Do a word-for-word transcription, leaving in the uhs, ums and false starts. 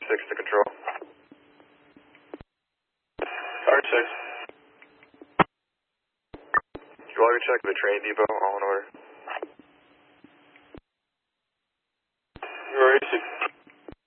six to control. Tower six. Did you all check the train depot all in